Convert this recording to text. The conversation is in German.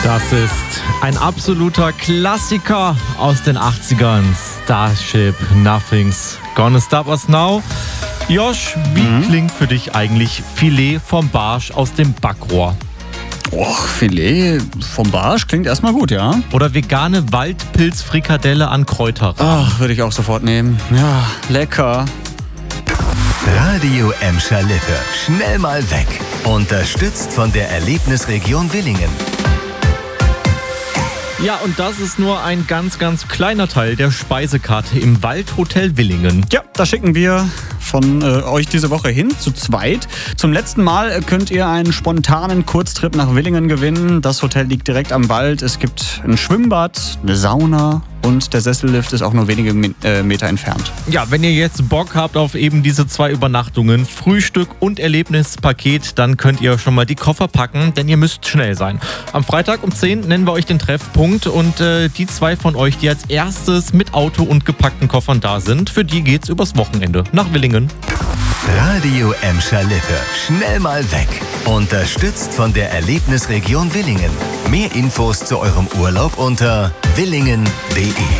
Das ist ein absoluter Klassiker aus den 80ern. Starship, Nothing's Gonna Stop Us Now. Josh, wie klingt für dich eigentlich Filet vom Barsch aus dem Backrohr? Filet vom Barsch klingt erstmal gut, ja? Oder vegane Waldpilzfrikadelle an Kräuterrahm? Ach, würde ich auch sofort nehmen. Ja, lecker. Radio Emscher Lippe. Schnell mal weg. Unterstützt von der Erlebnisregion Willingen. Ja, und das ist nur ein ganz, ganz kleiner Teil der Speisekarte im Waldhotel Willingen. Ja, da schicken wir von euch diese Woche hin, zu zweit. Zum letzten Mal könnt ihr einen spontanen Kurztrip nach Willingen gewinnen. Das Hotel liegt direkt am Wald. Es gibt ein Schwimmbad, eine Sauna und der Sessellift ist auch nur wenige Meter entfernt. Ja, wenn ihr jetzt Bock habt auf eben diese 2 Übernachtungen, Frühstück und Erlebnispaket, dann könnt ihr schon mal die Koffer packen, denn ihr müsst schnell sein. Am Freitag um 10 nennen wir euch den Treffpunkt und die 2 von euch, die als erstes mit Auto und gepackten Koffern da sind, für die geht's übers Wochenende nach Willingen. Radio Emscher Lippe. Schnell mal weg. Unterstützt von der Erlebnisregion Willingen. Mehr Infos zu eurem Urlaub unter willingen.de.